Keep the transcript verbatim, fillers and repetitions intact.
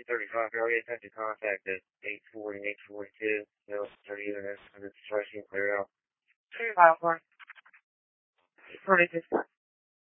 two thirty-five area, attempt to contact at eight forty and eight forty-two. No, thirty units, under construction, clear out. Clear out, one. eight forty-two.